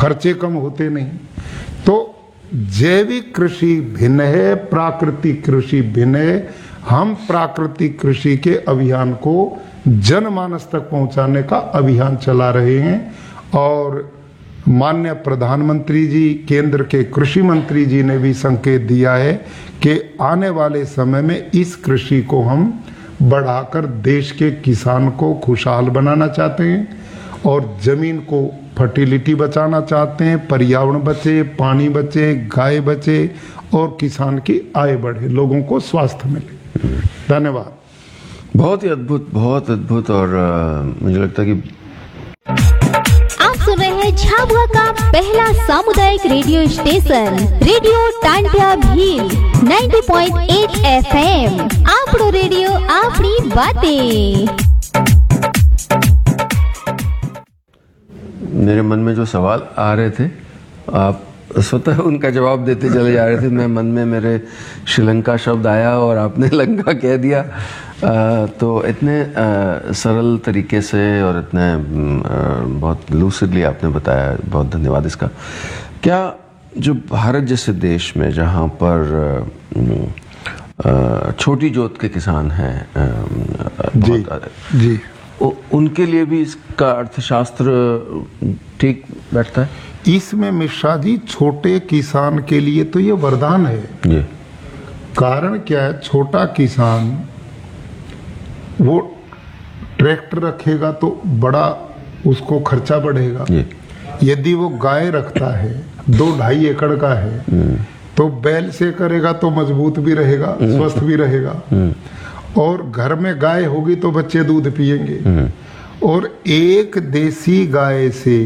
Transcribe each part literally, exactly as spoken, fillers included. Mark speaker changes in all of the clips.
Speaker 1: खर्चे कम होते नहीं। तो जैविक कृषि भिन्न है, प्राकृतिक कृषि भिन्न है। हम प्राकृतिक कृषि के अभियान को जनमानस तक पहुंचाने का अभियान चला रहे हैं और माननीय प्रधानमंत्री जी, केंद्र के कृषि मंत्री जी ने भी संकेत दिया है कि आने वाले समय में इस कृषि को हम बढ़ाकर देश के किसान को खुशहाल बनाना चाहते हैं और जमीन को फर्टिलिटी बचाना चाहते हैं, पर्यावरण बचे, पानी बचे, गाय बचे और किसान की आय बढ़े, लोगों को स्वास्थ्य मिले। धन्यवाद।
Speaker 2: बहुत ही अद्भुत, बहुत अद्भुत। और आ, मुझे लगता है कि
Speaker 3: आप सुन रहे हैं झाबुआ का पहला सामुदायिक radio station radio Tantia Bhil नब्बे पॉइंट आठ एफ एम। आपनो रेडियो आपनी बातें।
Speaker 2: मेरे मन में जो सवाल आ रहे थे आप स्वतः उनका जवाब देते चले जा रहे थे। मैं मन में मेरे श्रीलंका शब्द आया और आपने लंका कह दिया। आ, तो इतने आ, सरल तरीके से और इतने आ, बहुत लूसिडली आपने बताया, बहुत धन्यवाद इसका। क्या जो भारत जैसे देश में जहाँ पर आ, छोटी जोत के किसान हैं,
Speaker 1: जी जी,
Speaker 2: उनके लिए भी इसका अर्थशास्त्र ठीक बैठता है?
Speaker 1: इसमें मिश्रा जी छोटे किसान के लिए तो ये वरदान है।
Speaker 2: जी।
Speaker 1: कारण क्या है, छोटा किसान वो ट्रैक्टर रखेगा तो बड़ा उसको खर्चा बढ़ेगा।
Speaker 2: जी।
Speaker 1: यदि वो गाय रखता है, दो ढाई एकड़ का है, तो बैल से करेगा तो मजबूत भी रहेगा, स्वस्थ भी रहेगा और घर में गाय होगी तो बच्चे दूध पिएंगे। और एक देसी गाय से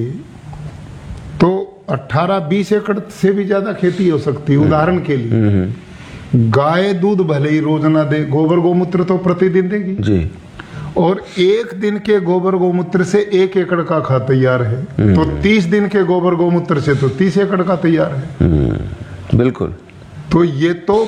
Speaker 1: तो अठारह बीस एकड़ से भी ज्यादा खेती हो सकती है। उदाहरण के लिए गाय दूध भले ही रोज ना दे, गोबर गोमूत्र तो प्रतिदिन देगी
Speaker 2: जी।
Speaker 1: और एक दिन के गोबर गोमूत्र से एक एकड़ का खाद तैयार है, तो तीस दिन के गोबर गोमूत्र से तो तीस एकड़ का तैयार है।
Speaker 2: बिल्कुल।
Speaker 1: तो ये तो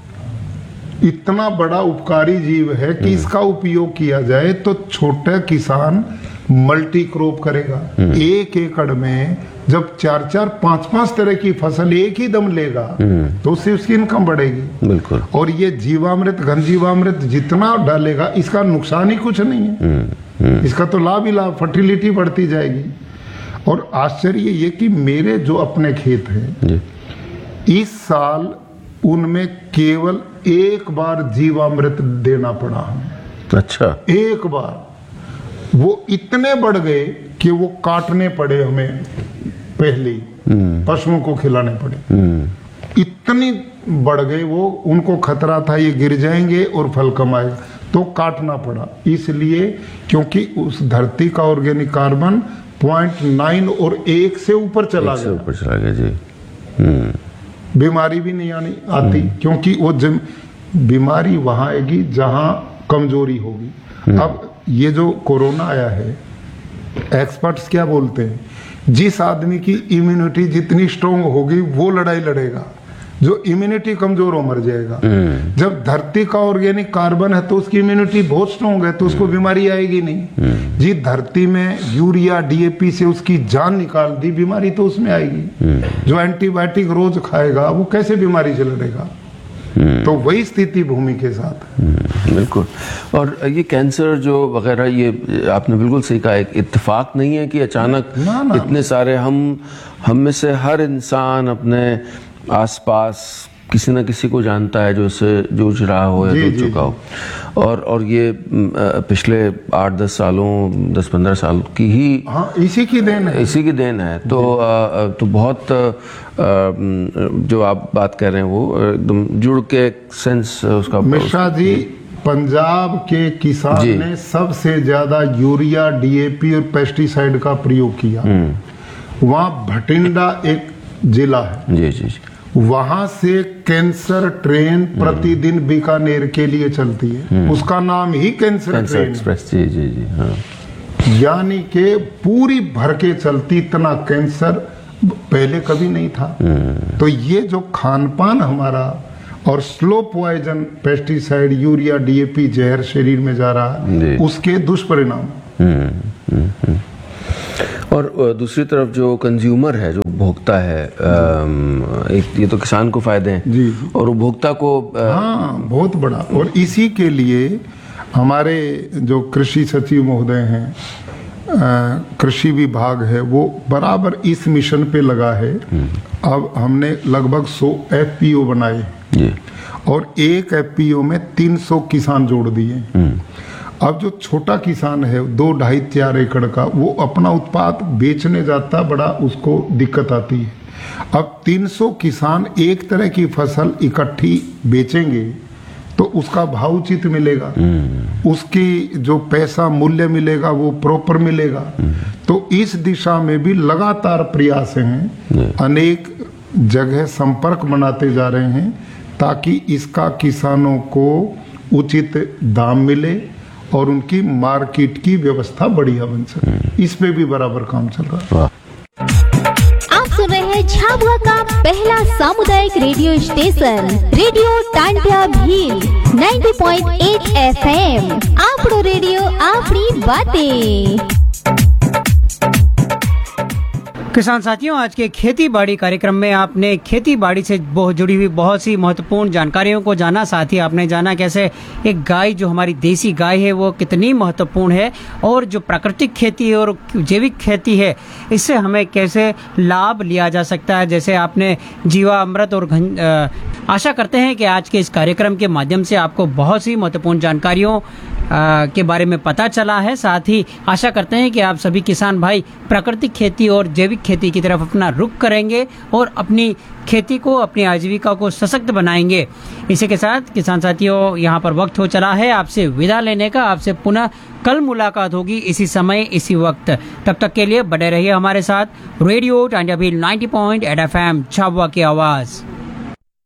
Speaker 1: इतना बड़ा उपकारी जीव है कि इसका उपयोग किया जाए तो छोटा किसान मल्टी क्रॉप करेगा। एक एकड़ में जब चार चार पांच पांच तरह की फसल एक ही दम लेगा तो उससे उसकी इनकम बढ़ेगी।
Speaker 2: बिल्कुल।
Speaker 1: और ये जीवामृत, घन जीवामृत जितना डालेगा इसका नुकसान ही कुछ नहीं है, इसका तो लाभ ही लाभ, फर्टिलिटी बढ़ती जाएगी। और आश्चर्य ये कि मेरे जो अपने खेत हैं इस साल उनमें केवल एक बार जीवामृत देना पड़ा हमें।
Speaker 2: अच्छा।
Speaker 1: एक बार। वो इतने बढ़ गए कि वो काटने पड़े हमें, पहले पशुओं को खिलाने पड़े। इतनी बढ़ गए वो, उनको खतरा था ये गिर जाएंगे और फल कम आएगा, तो काटना पड़ा। इसलिए क्योंकि उस धरती का ऑर्गेनिक कार्बन पॉइंट नाइन और एक से ऊपर चला गया,
Speaker 2: ऊपर चला गया जी।
Speaker 1: बीमारी भी नहीं आनी आती, क्योंकि वो जम, बीमारी वहां आएगी जहां कमजोरी होगी। अब ये जो कोरोना आया है, एक्सपर्ट्स क्या बोलते हैं, जिस आदमी की इम्यूनिटी जितनी स्ट्रोंग होगी वो लड़ाई लड़ेगा, जो इम्यूनिटी कमजोर हो मर जाएगा। जब धरती का ऑर्गेनिक कार्बन है तो उसकी इम्यूनिटी बहुत स्ट्रोंग है, तो उसको बीमारी आएगी नहीं। जी, धरती में यूरिया डीएपी से उसकी जान निकाल दी, बीमारी तो उसमें आएगी। जो एंटीबायोटिक रोज खाएगा वो कैसे बीमारी से लड़ेगा? तो वही स्थिति भूमि के साथ।
Speaker 2: बिल्कुल। और ये कैंसर जो वगैरह, ये आपने बिल्कुल सही कहा, एक इत्तेफाक नहीं है कि अचानक
Speaker 1: ना, ना,
Speaker 2: इतने सारे, हम हम में से हर इंसान अपने आसपास किसी न किसी को जानता है जो इससे जूझ रहा हो या जूझ चुका हो। और और ये पिछले आठ दस सालों, दस पंद्रह साल की ही,
Speaker 1: हाँ, इसी की देन है,
Speaker 2: इसी की देन है। तो तो बहुत जो आप बात कर रहे हैं वो एकदम जुड़ के सेंस उसका।
Speaker 1: मिश्रा जी, पंजाब के किसान ने सबसे ज्यादा यूरिया डीएपी और पेस्टिसाइड का प्रयोग किया। वहाँ भटिंडा एक जिला है,
Speaker 2: जी जी जी,
Speaker 1: वहां से कैंसर ट्रेन प्रतिदिन बीकानेर के लिए चलती है, उसका नाम ही कैंसर, कैंसर ट्रेन
Speaker 2: एक्सप्रेस। जी जी जी, हाँ।
Speaker 1: यानी के पूरी भर के चलती, इतना कैंसर पहले कभी नहीं था। तो ये जो खान पान हमारा और slow poison, pesticide, urea DAP जहर शरीर में जा रहा है, उसके दुष्परिणाम।
Speaker 2: और अ, दूसरी तरफ जो कंज्यूमर है, जो उपभोक्ता है, अम, एक ये तो किसान को फायदे हैं
Speaker 1: जी, जी।
Speaker 2: और उपभोक्ता को अ,
Speaker 1: हाँ, बहुत बड़ा। और इसी के लिए हमारे जो कृषि सचिव महोदय हैं, अ, कृषि विभाग है, वो बराबर इस मिशन पे लगा है। अब हमने लगभग सौ एफ पी ओ बनाए
Speaker 2: जी।
Speaker 1: और एक एफ पी ओ में तीन सौ किसान जोड़ दिए। अब जो छोटा किसान है, दो ढाई चार एकड़ का, वो अपना उत्पाद बेचने जाता, बड़ा उसको दिक्कत आती है। अब तीन सौ किसान एक तरह की फसल इकट्ठी बेचेंगे तो उसका भाव उचित मिलेगा, उसकी जो पैसा मूल्य मिलेगा वो प्रॉपर मिलेगा। तो इस दिशा में भी लगातार प्रयास हैं, अनेक जगह संपर्क बनाते जा रहे हैं ताकि इसका किसानों को उचित दाम मिले और उनकी मार्केट की व्यवस्था बढ़िया बन सके। इस पे भी बराबर काम चल रहा है।
Speaker 2: वाह।
Speaker 3: आप सुन रहे हैं झाबुआ का पहला सामुदायिक radio station radio Tantia Bhil नब्बे पॉइंट आठ एफ एम। आपरो रेडियो आपनी बातें।
Speaker 4: किसान साथियों, आज के खेती बाड़ी कार्यक्रम में आपने खेती बाड़ी से बहुत जुड़ी हुई बहुत सी महत्वपूर्ण जानकारियों को जाना। साथ ही आपने जाना कैसे एक गाय, जो हमारी देसी गाय है, वो कितनी महत्वपूर्ण है और जो प्राकृतिक खेती और जैविक खेती है, इससे हमें कैसे लाभ लिया जा सकता है। जैसे आपने जीवा अमृत और घन, आ, आशा करते हैं कि आज के इस कार्यक्रम के माध्यम से आपको बहुत सी महत्वपूर्ण जानकारियों आ, के बारे में पता चला है। साथ ही आशा करते हैं कि आप सभी किसान भाई प्राकृतिक खेती और जैविक खेती की तरफ अपना रुख करेंगे और अपनी खेती को, अपनी आजीविका को सशक्त बनाएंगे। इसी के साथ किसान साथियों, यहाँ पर वक्त हो चला है आपसे विदा लेने का। आपसे पुनः कल मुलाकात होगी इसी समय इसी वक्त। तब तक के लिए बने रहिए हमारे साथ। रेडियो टांडिया भील नब्बे पॉइंट आठ एफ एम, झाबुआ की आवाज़।